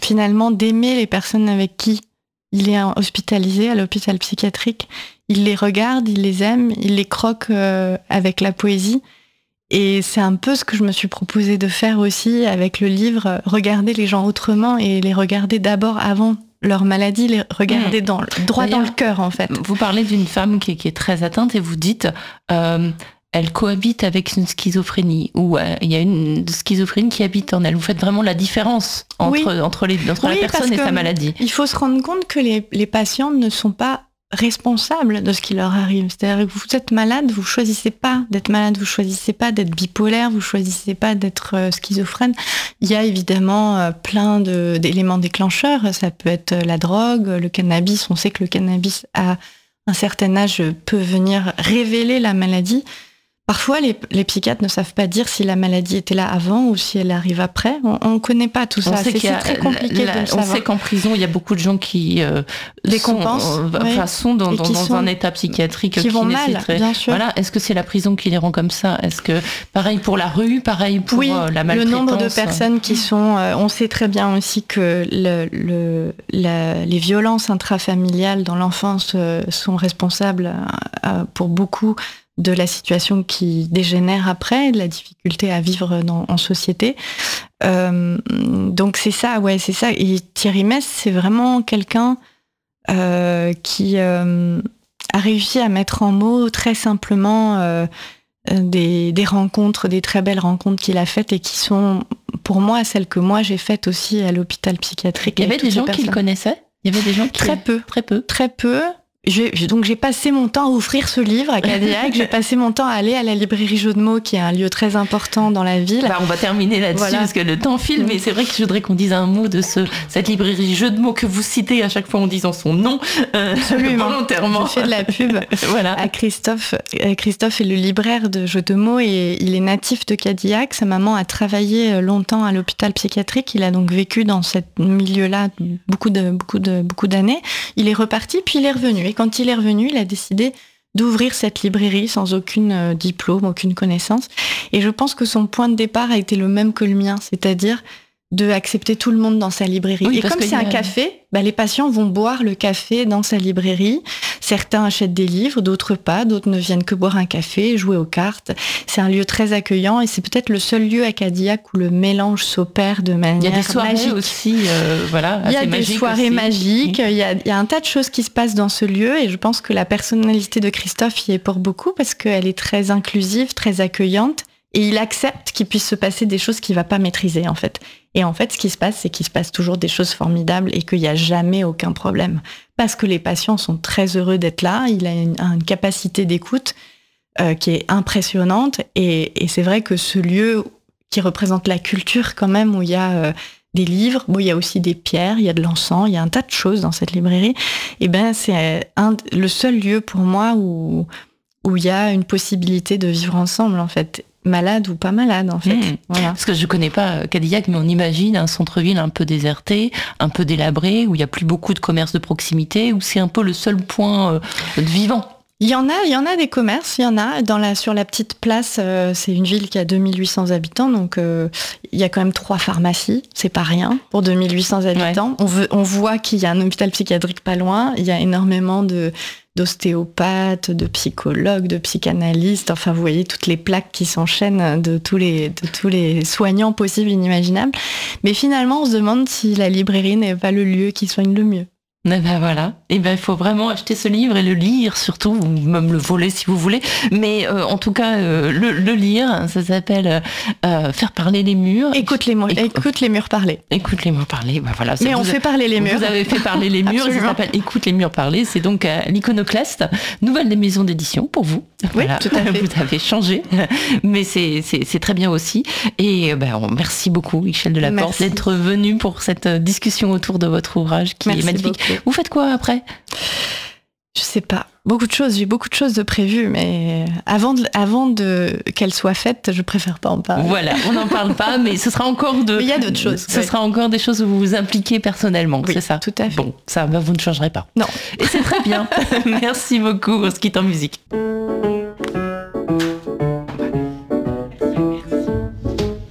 finalement d'aimer les personnes avec qui il est hospitalisé à l'hôpital psychiatrique. Il les regarde, il les aime, il les croque avec la poésie. Et c'est un peu ce que je me suis proposé de faire aussi avec le livre, regarder les gens autrement et les regarder d'abord avant leur maladie, les regarder droit dans le cœur en fait. Vous parlez d'une femme qui est très atteinte et vous dites elle cohabite avec une schizophrénie ou il y a une schizophrénie qui habite en elle. Vous faites vraiment la différence entre la personne et sa maladie. Il faut se rendre compte que les patients ne sont pas responsables de ce qui leur arrive. C'est-à-dire que vous êtes malade, vous choisissez pas d'être malade, vous choisissez pas d'être bipolaire, vous choisissez pas d'être schizophrène. Il y a évidemment plein d'éléments déclencheurs. Ça peut être la drogue, le cannabis. On sait que le cannabis à un certain âge peut venir révéler la maladie. Parfois, les psychiatres ne savent pas dire si la maladie était là avant ou si elle arrive après. On ne connaît pas tout ça. C'est très compliqué de le savoir. On sait qu'en prison, il y a beaucoup de gens qui sont dans un état psychiatrique qui vont mal, bien sûr. Voilà. Est-ce que c'est la prison qui les rend comme ça ? Est-ce que pareil pour la rue, pareil pour la maltraitance ? Le nombre de personnes qui sont... on sait très bien aussi que les violences intrafamiliales dans l'enfance sont responsables pour beaucoup de la situation qui dégénère après, de la difficulté à vivre en société. Donc c'est ça. Et Thierry Mess, c'est vraiment quelqu'un qui a réussi à mettre en mots très simplement des rencontres, des très belles rencontres qu'il a faites et qui sont, pour moi, celles que moi j'ai faites aussi à l'hôpital psychiatrique. Il y avait des gens qui le connaissaient ? Il y avait des gens qui... Très peu. Donc j'ai passé mon temps à offrir ce livre à Cadillac, j'ai passé mon temps à aller à la librairie Jeux de mots, qui est un lieu très important dans la ville. On va terminer là-dessus parce que le temps file, mais c'est vrai que je voudrais qu'on dise un mot de cette librairie Jeux de mots que vous citez à chaque fois en disant son nom volontairement. Je fais de la pub à Christophe. Christophe est le libraire de Jeux de mots et il est natif de Cadillac. Sa maman a travaillé longtemps à l'hôpital psychiatrique. Il a donc vécu dans ce milieu-là beaucoup d'années. Il est reparti, puis il est revenu. Et quand il est revenu, il a décidé d'ouvrir cette librairie sans aucun diplôme, aucune connaissance. Et je pense que son point de départ a été le même que le mien, c'est-à-dire de accepter tout le monde dans sa librairie. Et comme c'est un café, les patients vont boire le café dans sa librairie. Certains achètent des livres, d'autres pas, d'autres ne viennent que boire un café, jouer aux cartes. C'est un lieu très accueillant et c'est peut-être le seul lieu à Cadillac où le mélange s'opère de manière magique. Il y a des soirées magique. Aussi, il y a des soirées magiques, il y a un tas de choses qui se passent dans ce lieu et je pense que la personnalité de Christophe y est pour beaucoup parce qu'elle est très inclusive, très accueillante. Et il accepte qu'il puisse se passer des choses qu'il va pas maîtriser, en fait. Et en fait, ce qui se passe, c'est qu'il se passe toujours des choses formidables et qu'il n'y a jamais aucun problème. Parce que les patients sont très heureux d'être là. Il a une capacité d'écoute qui est impressionnante. Et c'est vrai que ce lieu qui représente la culture quand même, où il y a des livres, il y a aussi des pierres, il y a de l'encens, il y a un tas de choses dans cette librairie. Et c'est le seul lieu pour moi où il y a une possibilité de vivre ensemble, en fait. Malade ou pas malade, en fait. Voilà. Parce que je connais pas Cadillac, mais on imagine un centre-ville un peu déserté, un peu délabré, où il y a plus beaucoup de commerces de proximité, où c'est un peu le seul point de vivant. Il y en a des commerces, il y en a sur la petite place, c'est une ville qui a 2800 habitants, donc il y a quand même 3 pharmacies, c'est pas rien pour 2800 habitants. Ouais. On voit qu'il y a un hôpital psychiatrique pas loin, il y a énormément d'ostéopathes, de psychologues, de psychanalystes, enfin vous voyez toutes les plaques qui s'enchaînent de tous les soignants possibles, inimaginables. Mais finalement, on se demande si la librairie n'est pas le lieu qui soigne le mieux. Voilà. Il faut vraiment acheter ce livre et le lire surtout, ou même le voler si vous voulez. Mais en tout cas, le lire, ça s'appelle Faire parler les murs. Écoute les murs parler. Écoute les murs parler, voilà. Mais on fait parler les murs. Vous avez fait parler les murs, ça s'appelle Écoute les murs parler. C'est donc à l'Iconoclaste, nouvelle des maisons d'édition pour vous. Oui, tout à fait. Vous avez changé, mais c'est très bien aussi. Et merci beaucoup, Michel Delaporte, d'être venu pour cette discussion autour de votre ouvrage qui est magnifique. Beaucoup. Vous faites quoi après ? Je sais pas. Beaucoup de choses. J'ai beaucoup de choses de prévues, mais avant qu'elles soient faites, je préfère pas en parler. Voilà, on n'en parle pas, mais ce sera encore Mais il y a d'autres choses. Ce sera encore des choses où vous vous impliquez personnellement, oui, c'est ça ? Tout à fait. Bon, ça, vous ne changerez pas. Non. Et c'est très bien. Merci beaucoup. On se quitte en musique.